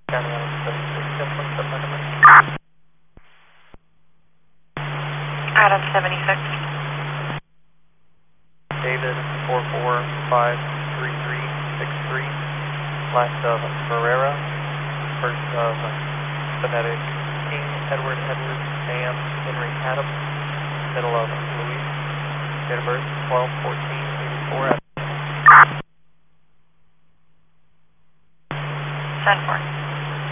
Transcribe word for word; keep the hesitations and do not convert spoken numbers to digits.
County Island seventy-six, ten point seven nine minutes. Adam seventy-six. David four four five three three six three. Last of Ferreira. First of phonetic King, Edward, Edward, Sam, Henry, Adam. Middle of Louis. Date of birth twelve fourteen eighty-four. ten four.